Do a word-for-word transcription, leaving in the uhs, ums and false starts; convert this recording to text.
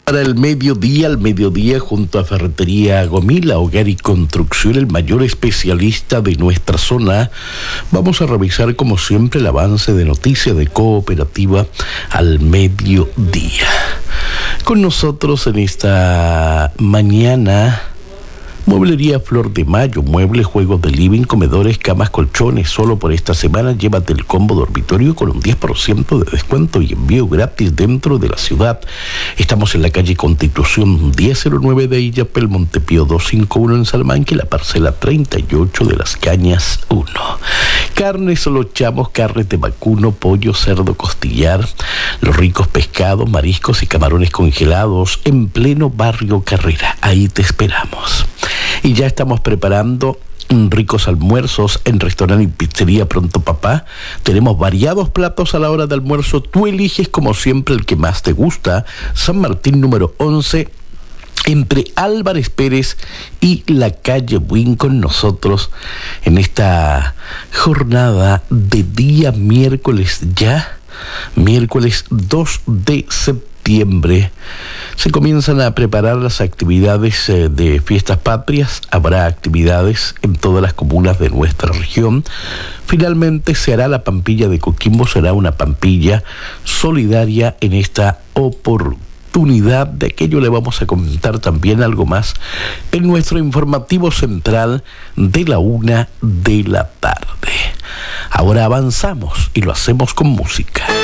Para el mediodía, al mediodía, junto a Ferretería Gomila, Hogar y Construcción, el mayor especialista de nuestra zona, vamos a revisar, como siempre, el avance de noticias de Cooperativa al mediodía. Con nosotros en esta mañana, Mueblería Flor de Mayo, muebles, juegos de living, comedores, camas, colchones. Solo por esta semana llévate el combo dormitorio con un diez por ciento de descuento y envío gratis dentro de la ciudad. Estamos en la calle Constitución diez cero nueve de Illapel, Montepío doscientos cincuenta y uno en Salamanca, y la parcela treinta y ocho de Las Cañas uno. Carnes Los Chamos, carnes de vacuno, pollo, cerdo, costillar, los ricos pescados, mariscos y camarones congelados en pleno barrio Carrera. Ahí te esperamos. Y ya estamos preparando ricos almuerzos en restaurante y pizzería Pronto Papá. Tenemos variados platos a la hora de almuerzo. Tú eliges, como siempre, el que más te gusta. San Martín número once, entre Álvarez Pérez y la calle Buin, con nosotros en esta jornada de día miércoles ya, miércoles dos de septiembre. Se comienzan a preparar las actividades eh, de fiestas patrias. Habrá actividades en todas las comunas de nuestra región. Finalmente se hará la Pampilla de Coquimbo, será una Pampilla solidaria en esta oportunidad. De aquello le vamos a comentar también algo más en nuestro informativo central de la una de la tarde. Ahora avanzamos y lo hacemos con música.